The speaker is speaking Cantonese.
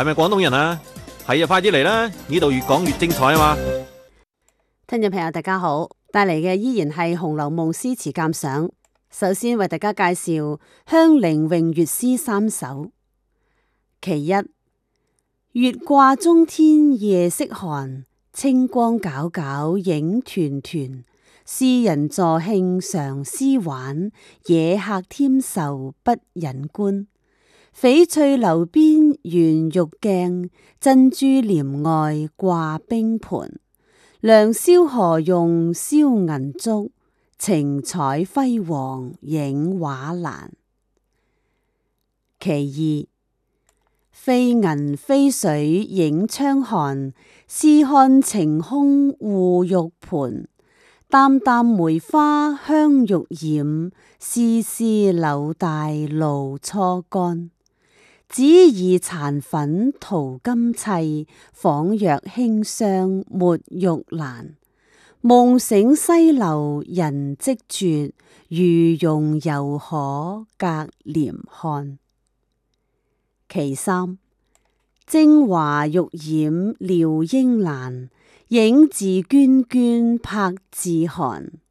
係咪廣東人啊？係啊，快啲嚟啦！呢度越講越精彩啊嘛！ 聽眾朋友大家好，帶嚟嘅依然係《紅樓夢》詩詞鑑賞。首先為大家介紹香菱詠月詩三首。其一，月掛中天夜色寒，清光皎皎影團團。詩人助興常思玩，野客添愁不忍觀。翡翠樓邊圓玉鏡，珍珠簾外掛冰盤。良宵何用燒銀燭，晴彩輝煌映畫欄。其二，飛銀飛水映窗寒，試看晴空護玉盤。淡淡梅花香欲染，絲絲柳帶露初乾。只疑殘粉塗金砌，仿若輕霜沒玉蘭。夢醒西樓人跡絕，餘容猶可隔簾看。其三，精華欲染撩英蘭，影自涓涓拍自寒。